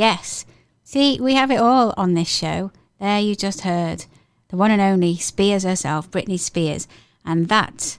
Yes. See, we have it all on this show. There you just heard the one and only Spears herself, Britney Spears. And that,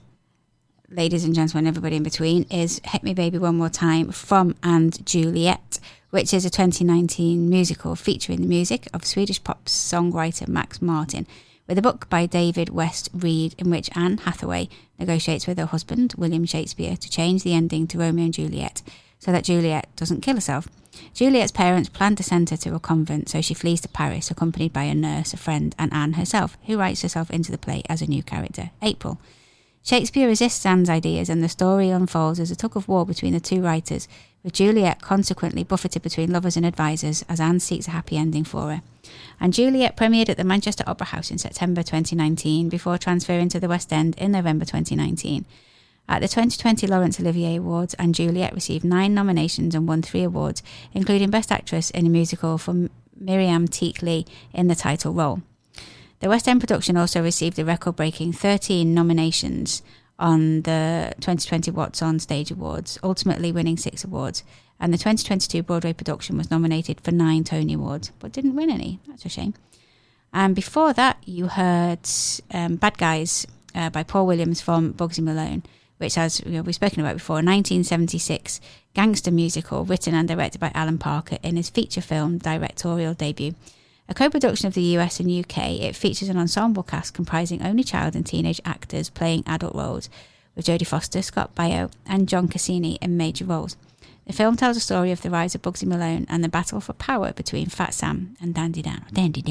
ladies and gentlemen, everybody in between, is Hit Me Baby One More Time from And Juliet, which is a 2019 musical featuring the music of Swedish pop songwriter Max Martin, with a book by David West Reed in which Anne Hathaway negotiates with her husband, William Shakespeare, to change the ending to Romeo and Juliet so that Juliet doesn't kill herself. Juliet's parents plan to send her to a convent, so she flees to Paris, accompanied by a nurse, a friend, and Anne herself, who writes herself into the play as a new character, April. Shakespeare resists Anne's ideas, and the story unfolds as a tug-of-war between the two writers, with Juliet consequently buffeted between lovers and advisors as Anne seeks a happy ending for her. And Juliet premiered at the Manchester Opera House in September 2019 before transferring to the West End in November 2019. At the 2020 Laurence Olivier Awards, and Juliet received 9 nominations and won 3 awards, including Best Actress in a Musical for Miriam Teak Lee in the title role. The West End production also received a record-breaking 13 nominations on the 2020 What's On Stage Awards, ultimately winning 6 awards, and the 2022 Broadway production was nominated for 9 Tony Awards, but didn't win any. That's a shame. And before that, you heard Bad Guys by Paul Williams from Bugsy Malone, which, as we've spoken about before, a 1976 gangster musical written and directed by Alan Parker in his feature film directorial debut. A co-production of the US and UK, it features an ensemble cast comprising only child and teenage actors playing adult roles, with Jodie Foster, Scott Baio, and John Cassini in major roles. The film tells the story of the rise of Bugsy Malone and the battle for power between Fat Sam and Dandy Dan,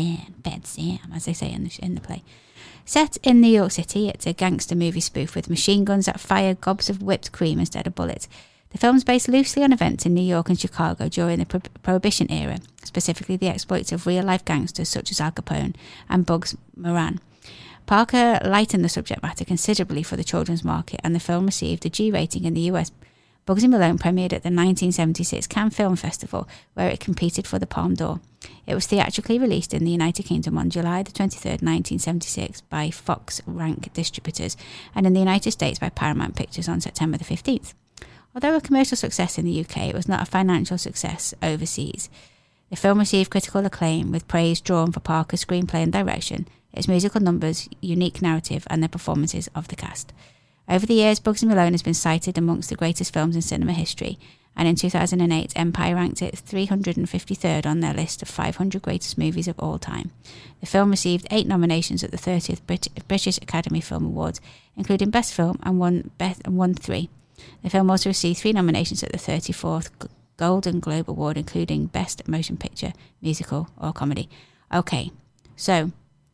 Fat Sam, as they say in the play. Set in New York City, it's a gangster movie spoof with machine guns that fire gobs of whipped cream instead of bullets. The film's based loosely on events in New York and Chicago during the Prohibition era, specifically the exploits of real-life gangsters such as Al Capone and Bugs Moran. Parker lightened the subject matter considerably for the children's market, and the film received a G rating in the US. Bugsy Malone premiered at the 1976 Cannes Film Festival, where it competed for the Palme d'Or. It was theatrically released in the United Kingdom on July 23, 1976 by Fox Rank Distributors, and in the United States by Paramount Pictures on September 15th. Although a commercial success in the UK, it was not a financial success overseas. The film received critical acclaim, with praise drawn for Parker's screenplay and direction, its musical numbers, unique narrative, and the performances of the cast. Over the years, Bugsy Malone has been cited amongst the greatest films in cinema history, and in 2008, Empire ranked it 353rd on their list of 500 greatest movies of all time. The film received 8 nominations at the 30th British Academy Film Awards, including Best Film, and won 3. The film also received 3 nominations at the 34th Golden Globe Award, including Best Motion Picture, Musical, or Comedy. Okay, so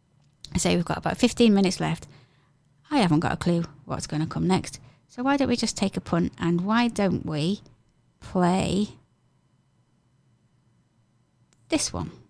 I say we've got about 15 minutes left. I haven't got a clue what's going to come next. So why don't we just take a punt, and why don't we play this one?